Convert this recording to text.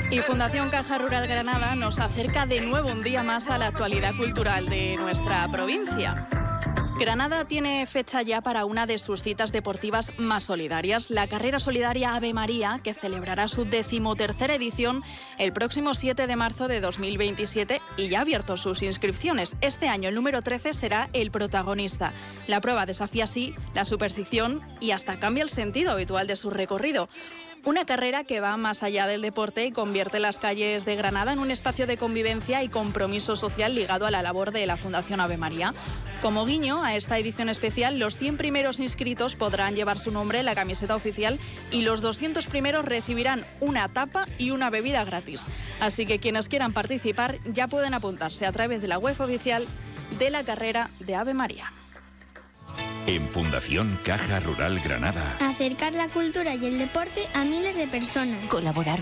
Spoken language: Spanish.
Y Fundación Caja Rural Granada nos acerca de nuevo un día más a la actualidad cultural de nuestra provincia. Granada tiene fecha ya para una de sus citas deportivas más solidarias, la carrera solidaria Ave María, que celebrará su 13ª edición el próximo 7 de marzo de 2027 y ya ha abierto sus inscripciones. Este año el número 13 será el protagonista. La prueba desafía así la superstición y hasta cambia el sentido habitual de su recorrido. Una carrera que va más allá del deporte y convierte las calles de Granada en un espacio de convivencia y compromiso social ligado a la labor de la Fundación Ave María. Como guiño a esta edición especial, los 100 primeros inscritos podrán llevar su nombre en la camiseta oficial y los 200 primeros recibirán una tapa y una bebida gratis. Así que quienes quieran participar ya pueden apuntarse a través de la web oficial de la carrera de Ave María. En Fundación Caja Rural Granada. Acercar la cultura y el deporte a miles de personas. Colaborar